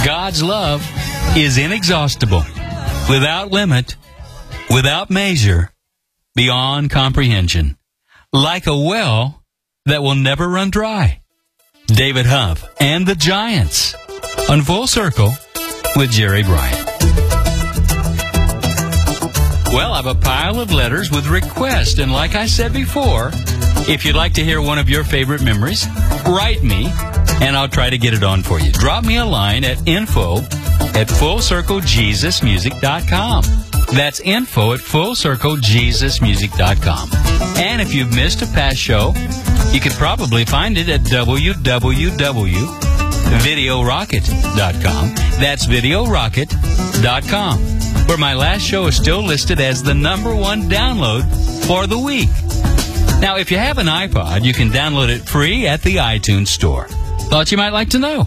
God's love is inexhaustible, without limit, without measure, beyond comprehension, like a well that will never run dry. David Huff and the Giants on Full Circle with Jerry Bryant. Well, I have a pile of letters with requests, and like I said before, if you'd like to hear one of your favorite memories, write me, and I'll try to get it on for you. Drop me a line at info@fullcirclejesusmusic.com. That's info@fullcirclejesusmusic.com. And if you've missed a past show, you can probably find it at www.videorocket.com. That's videorocket.com, where my last show is still listed as the #1 download for the week. Now, if you have an iPod, you can download it free at the iTunes Store. Thought you might like to know.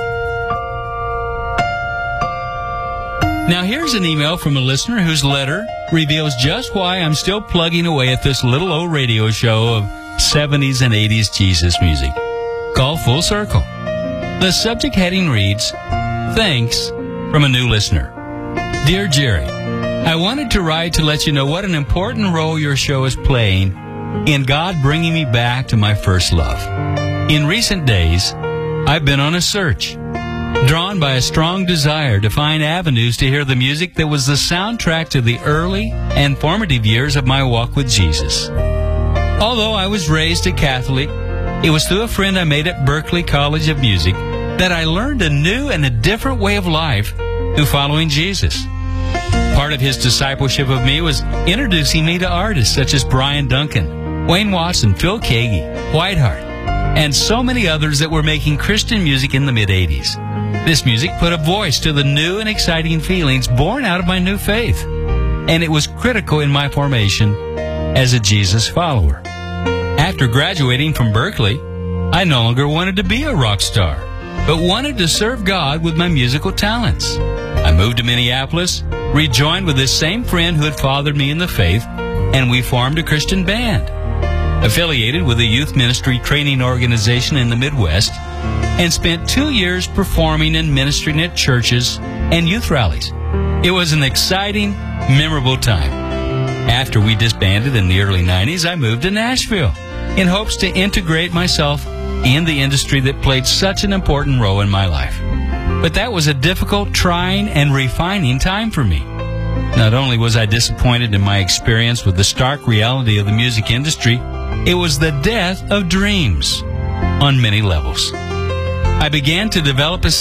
Now, here's an email from a listener whose letter reveals just why I'm still plugging away at this little old radio show of 70s and 80s Jesus music, called Full Circle. The subject heading reads, "Thanks," from a new listener. Dear Jerry, I wanted to write to let you know what an important role your show is playing in God bringing me back to my first love. In recent days, I've been on a search, drawn by a strong desire to find avenues to hear the music that was the soundtrack to the early and formative years of my walk with Jesus. Although I was raised a Catholic, it was through a friend I made at Berklee College of Music that I learned a new and a different way of life through following Jesus. Part of his discipleship of me was introducing me to artists such as Brian Duncan, Wayne Watson, Phil Keaggy, Whiteheart, and so many others that were making Christian music in the mid-'80s. This music put a voice to the new and exciting feelings born out of my new faith, and it was critical in my formation as a Jesus follower. After graduating from Berklee, I no longer wanted to be a rock star, but wanted to serve God with my musical talents. I moved to Minneapolis, rejoined with this same friend who had fathered me in the faith, and we formed a Christian band, affiliated with a youth ministry training organization in the Midwest, and spent 2 years performing and ministering at churches and youth rallies. It was an exciting, memorable time. After we disbanded in the early 90s, I moved to Nashville in hopes to integrate myself in the industry that played such an important role in my life. But that was a difficult, trying, and refining time for me. Not only was I disappointed in my experience with the stark reality of the music industry, it was the death of dreams on many levels. I began to develop a